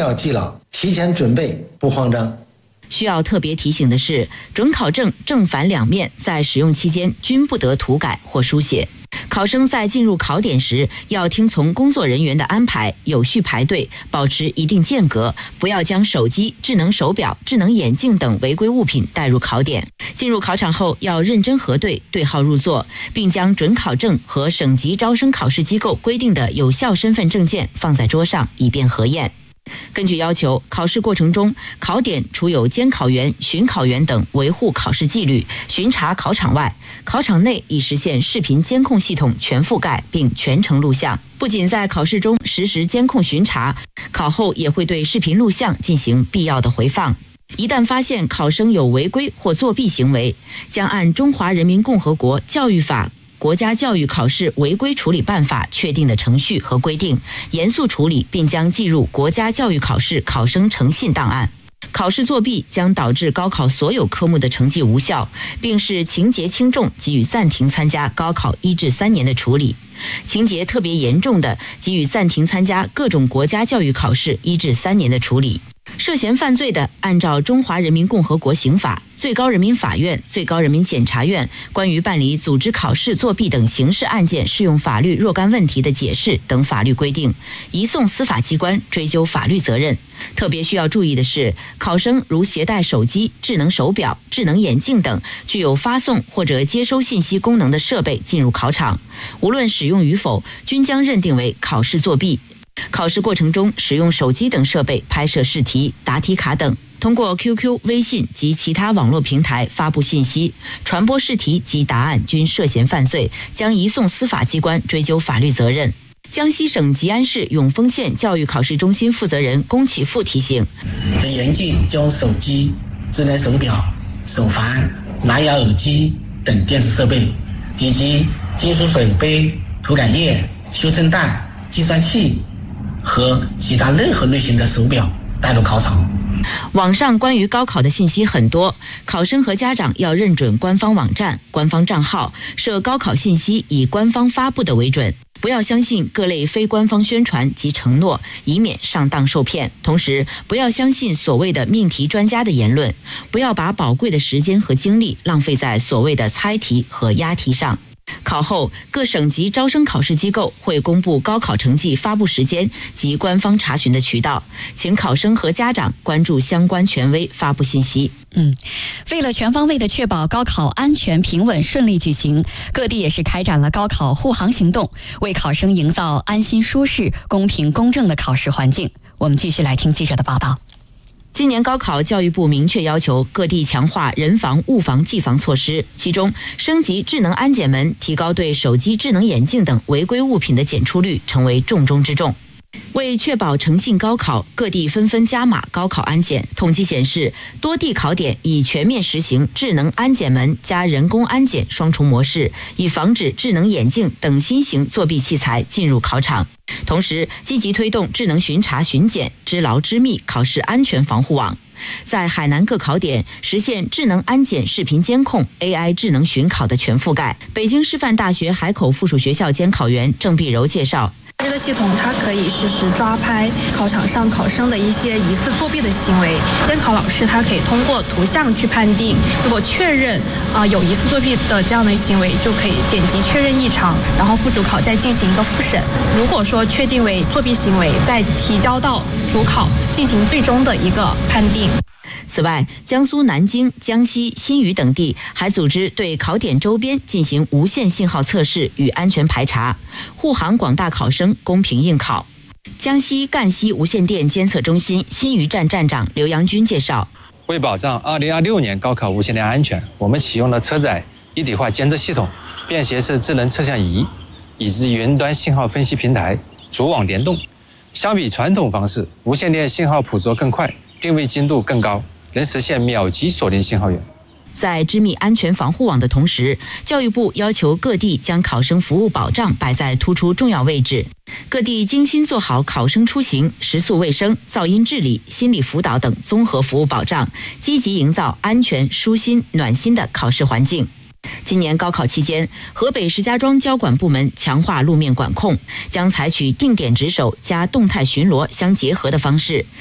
要记牢，提前准备，不慌张。 需要特别提醒的是，准考证正反两面在使用期间均不得涂改或书写。考生在进入考点时，要听从工作人员的安排，有序排队，保持一定间隔，不要将手机、智能手表、智能眼镜等违规物品带入考点。进入考场后，要认真核对，对号入座，并将准考证和省级招生考试机构规定的有效身份证件放在桌上，以便核验。根据要求，考试过程中，考点除有监考员、巡考员等维护考试纪律、巡查考场外，考场内已实现视频监控系统全覆盖并全程录像。不仅在考试中实时监控巡查，考后也会对视频录像进行必要的回放。一旦发现考生有违规或作弊行为，将按《中华人民共和国教育法》国家教育考试违规处理办法确定的程序和规定，严肃处理，并将记入国家教育考试考生诚信档案。考试作弊将导致高考所有科目的成绩无效，并视情节轻重给予暂停参加高考1至3年的处理；情节特别严重的，给予暂停参加各种国家教育考试1至3年的处理。涉嫌犯罪的，按照《中华人民共和国刑法》、最高人民法院、最高人民检察院关于办理组织考试作弊等刑事案件适用法律若干问题的解释等法律规定，移送司法机关追究法律责任。特别需要注意的是，考生如携带手机、智能手表、智能眼镜等具有发送或者接收信息功能的设备进入考场，无论使用与否，均将认定为考试作弊。考试过程中使用手机等设备拍摄试题、答题卡等，通过 QQ、微信及其他网络平台发布信息、传播试题及答案均涉嫌犯罪，将移送司法机关追究法律责任。江西省吉安市永丰县教育考试中心负责人龚启富提醒： 严禁将手机、智能手表、手环、蓝牙耳机等电子设备，以及金属水杯、涂改液、修正带、计算器和其他任何类型的手表带入考场。 网上关于高考的信息很多，考生和家长要认准官方网站、官方账号，设高考信息以官方发布的为准，不要相信各类非官方宣传及承诺，以免上当受骗。同时，不要相信所谓的命题专家的言论，不要把宝贵的时间和精力浪费在所谓的猜题和押题上。考后，各省级招生考试机构会公布高考成绩发布时间及官方查询的渠道，请考生和家长关注相关权威发布信息。 为了全方位的确保高考安全平稳顺利举行，各地也是开展了高考护航行动，为考生营造安心舒适、公平公正的考试环境。我们继续来听记者的报道。 今年高考，教育部明确要求各地强化人防、物防、技防措施，其中升级智能安检门，提高对手机、智能眼镜等违规物品的检出率，成为重中之重。为确保诚信高考，各地纷纷加码高考安检。统计显示，多地考点已全面实行智能安检门加人工安检双重模式，以防止智能眼镜等新型作弊器材进入考场。同时，积极推动智能巡查巡检，织牢织密考试安全防护网。在海南各考点实现智能安检视频监控、AI 智能巡考的全覆盖。北京师范大学海口附属学校监考员郑碧柔介绍。 这个系统它可以实时抓拍考场上考生的一些疑似作弊的行为，监考老师他可以通过图像去判定，如果确认有疑似作弊的这样的行为，就可以点击确认异常，然后副主考再进行一个复审。如果说确定为作弊行为，再提交到主考进行最终的一个判定。 此外，江苏南京、江西新余等地还组织对考点周边进行无线信号测试与安全排查，护航广大考生公平应考。江西赣西无线电监测中心新余站站长刘阳军介绍， 为保障2026年高考无线电安全，我们启用了车载一体化监测系统、便携式智能测向仪以及云端信号分析平台，主网联动。相比传统方式，无线电信号捕捉更快，定位精度更高，能实现秒级锁定信号源。 在织密安全防护网的同时，教育部要求各地将考生服务保障摆在突出重要位置，各地精心做好考生出行、食宿卫生、噪音治理、心理辅导等综合服务保障，积极营造安全、舒心、暖心的考试环境。今年高考期间，河北石家庄交管部门强化路面管控，将采取定点值守加动态巡逻相结合的方式，